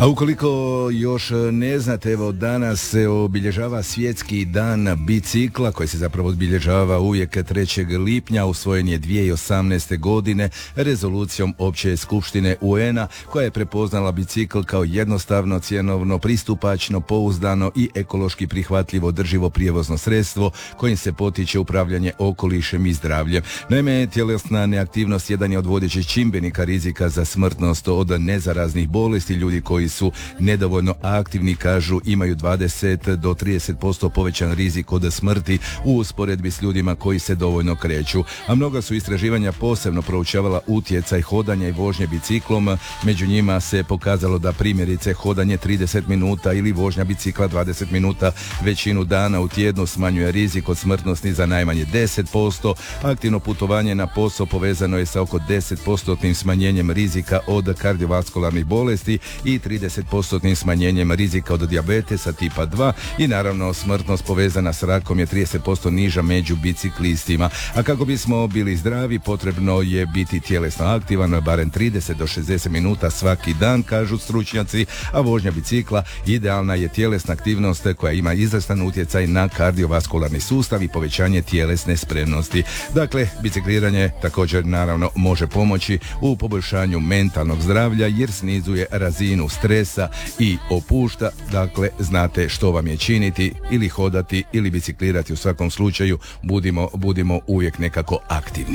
A ukoliko još ne znate, evo danas se obilježava svjetski dan bicikla koji se zapravo obilježava uvijek 3. lipnja. Usvojen je 2018. godine rezolucijom Opće skupštine UN-a koja je prepoznala bicikl kao jednostavno, cjenovno, pristupačno, pouzdano i ekološki prihvatljivo održivo prijevozno sredstvo kojim se potiče upravljanje okolišem i zdravljem. Naime, tjelesna neaktivnost jedan je od vodećih čimbenika rizika za smrtnost od nezaraznih bolesti. Ljudi koji su nedovoljno aktivni, kažu, imaju 20 do 30% povećan rizik od smrti u usporedbi s ljudima koji se dovoljno kreću. A mnoga su istraživanja posebno proučavala utjecaj hodanja i vožnje biciklom. Među njima se pokazalo da primjerice hodanje 30 minuta ili vožnja bicikla 20 minuta većinu dana u tjednu smanjuje rizik od smrtnosti za najmanje 10%. Aktivno putovanje na posao povezano je sa oko 10% smanjenjem rizika od kardiovaskularnih bolesti i 30% smanjenjem rizika od dijabetesa tipa 2 i naravno smrtnost povezana s rakom je 30% niža među biciklistima. A kako bismo bili zdravi potrebno je biti tjelesno aktivan barem 30 do 60 minuta svaki dan, kažu stručnjaci, a vožnja bicikla idealna je tjelesna aktivnost koja ima izvrstan utjecaj na kardiovaskularni sustav i povećanje tjelesne spremnosti. Dakle, bicikliranje također naravno može pomoći u poboljšanju mentalnog zdravlja jer snizuje razinu stresa i opušta. Dakle, znate što vam je činiti, ili hodati ili biciklirati, u svakom slučaju budimo uvijek nekako aktivni.